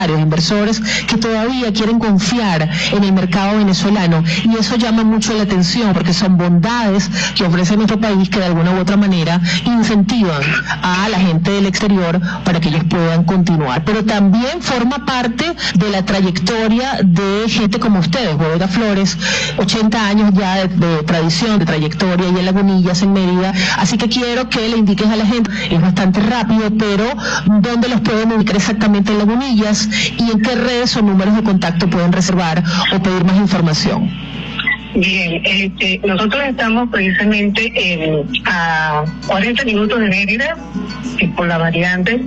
inversores que todavía quieren confiar en el mercado venezolano, y eso llama mucho la atención porque son bondades que ofrece nuestro país que de alguna u otra manera incentivan a la gente del exterior para que ellos puedan continuar. Pero también forma parte de la trayectoria de gente como ustedes, Bodega Flores, 80 años ya de tradición, de trayectoria y en Lagunillas, en Mérida, así que quiero que le indiques a la gente, es bastante rápido, pero ¿dónde los pueden ubicar exactamente en Lagunillas? ¿Y en qué redes o números de contacto pueden reservar o pedir más información? Bien, nosotros estamos precisamente a 40 minutos de Mérida, por la variante.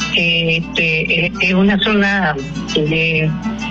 Es una zona de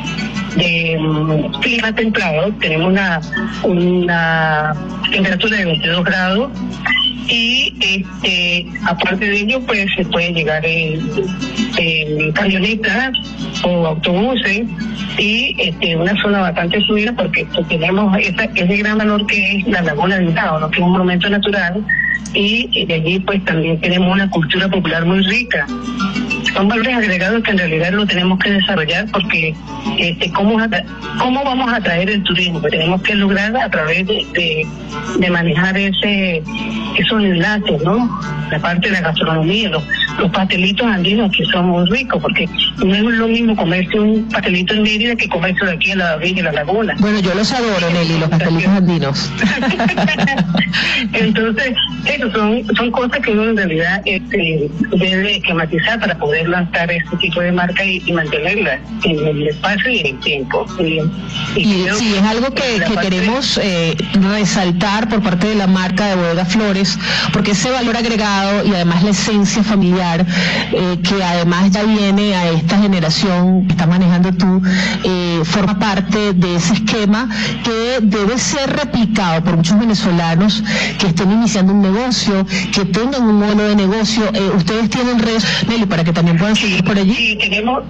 clima templado, tenemos una temperatura de 22 grados. Y aparte de ello, pues se puede llegar en camionetas o autobuses, y una zona bastante fluida porque tenemos ese gran valor que es la Laguna del Tao, ¿no? Que es un monumento natural, y de allí pues también tenemos una cultura popular muy rica. Son valores agregados que en realidad lo tenemos que desarrollar porque ¿cómo vamos a atraer el turismo? Tenemos que lograr a través de manejar esos enlaces, ¿no? La parte de la gastronomía, los pastelitos andinos que son muy ricos, porque no es lo mismo comerse un pastelito en Mérida que comerse de aquí en la orilla de la laguna. Bueno, yo los adoro, Nelly, los pastelitos andinos. Entonces, eso son cosas que uno en realidad debe esquematizar para poder lanzar este tipo de marca y mantenerla en el espacio y en el tiempo. Y sí, es algo que queremos resaltar por parte de la marca de Bodega Flores, porque ese valor agregado y además la esencia familiar, que además ya viene a esta generación que estás manejando tú, forma parte de ese esquema que debe ser replicado por muchos venezolanos que estén iniciando un negocio, que tengan un modelo de negocio. Ustedes tienen redes, Nelly, para que también puedan seguir por allí. Sí, tenemos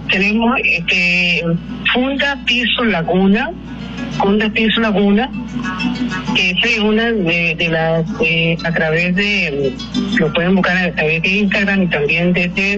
Funda Piso Laguna, que es una de las, a través de, lo pueden buscar a través de Instagram y también desde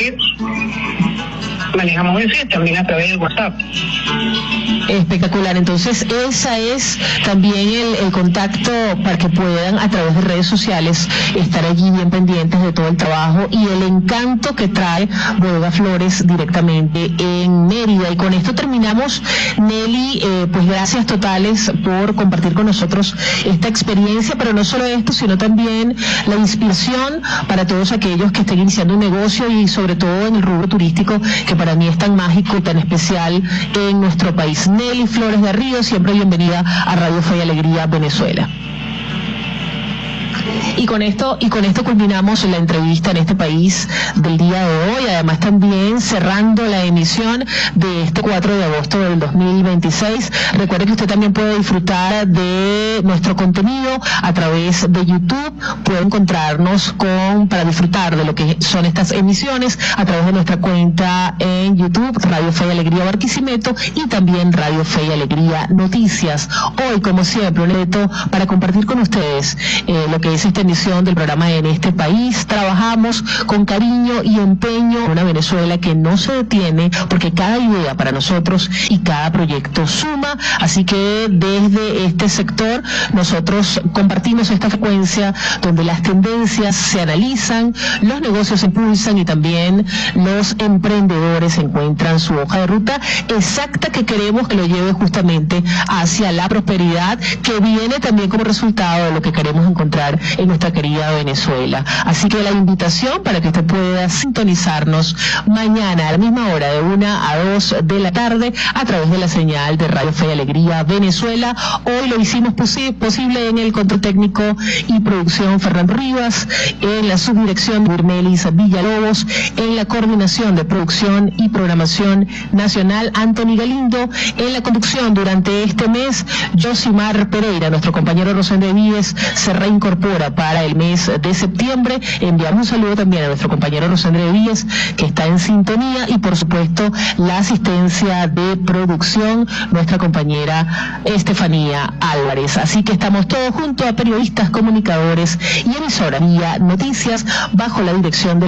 manejamos eso también a través de WhatsApp. Espectacular, entonces esa es también el contacto para que puedan a través de redes sociales estar allí bien pendientes de todo el trabajo y el encanto que trae Bodega Flores directamente en Mérida. Y con esto terminamos, Nelly, pues gracias totales por compartir con nosotros esta experiencia, pero no solo esto, sino también la inspiración para todos aquellos que estén iniciando un negocio y sobre todo en el rubro turístico, que para mí es tan mágico y tan especial en nuestro país. Nelly Flores de Río, siempre bienvenida a Radio Fe y Alegría Venezuela. Y con esto culminamos la entrevista en este país del día de hoy, además también cerrando la emisión de este 4 de agosto del 2026. Recuerde que usted también puede disfrutar de nuestro contenido a través de YouTube, puede encontrarnos para disfrutar de lo que son estas emisiones a través de nuestra cuenta en YouTube, Radio Fe y Alegría Barquisimeto, y también Radio Fe y Alegría Noticias. Hoy, como siempre, un evento para compartir con ustedes lo que es esta emisión del programa En este país. Trabajamos con cariño y empeño en una Venezuela que no se detiene, porque cada idea para nosotros y cada proyecto suma, así que desde este sector nosotros compartimos esta frecuencia donde las tendencias se analizan, los negocios se impulsan y también los emprendedores encuentran su hoja de ruta exacta que queremos que lo lleve justamente hacia la prosperidad que viene también como resultado de lo que queremos encontrar en nuestra querida Venezuela. Así que la invitación para que usted pueda sintonizarnos mañana a la misma hora, de 1 a 2 de la tarde, a través de la señal de Radio Fe y Alegría Venezuela. Hoy lo hicimos posible en el control técnico y producción Fernando Rivas, en la subdirección Irmelis Villalobos, en la coordinación de producción y programación nacional Anthony Galindo, en la conducción durante este mes Josimar Pereira. Nuestro compañero Rosendo Víez se reincorpora para el mes de septiembre. Enviamos un saludo también a nuestro compañero Rosendo Víez, que está en sintonía, y por supuesto la asistencia de producción, nuestra compañera Estefanía Álvarez. Así que estamos todos junto a periodistas, comunicadores y emisoras Vía Noticias bajo la dirección de